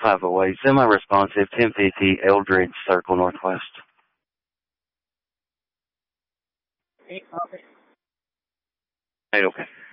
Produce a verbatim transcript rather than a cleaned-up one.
five oh eight, semi-responsive, ten fifty, Eldridge Circle Northwest. Eight, copy. Eight, okay.